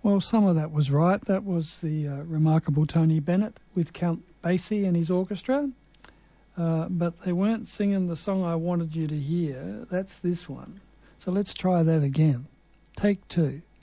Well, some of that was right. That was the remarkable Tony Bennett with Count Basie and his orchestra. But they weren't singing the song I wanted you to hear. That's this one. So let's try that again. Take two.